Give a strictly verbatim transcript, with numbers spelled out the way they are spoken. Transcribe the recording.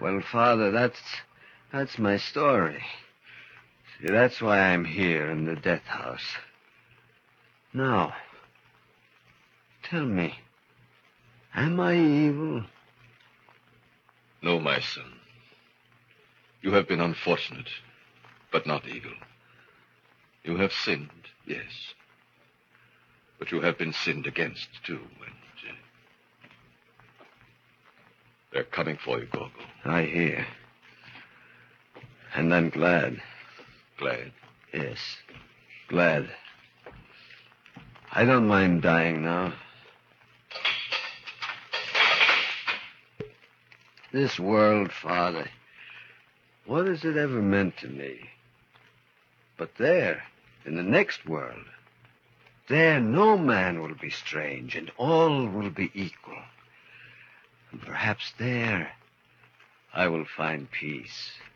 Well, Father, that's that's my story. See, that's why I'm here in the death house. Now, tell me, am I evil? No, my son. You have been unfortunate, but not evil. You have sinned, yes. But you have been sinned against, too, and uh, they're coming for you, Gorgo. I hear. And I'm glad. Glad? Yes, glad. I don't mind dying now. This world, Father, what has it ever meant to me? But there, in the next world, there no man will be strange, and all will be equal. And perhaps there I will find peace.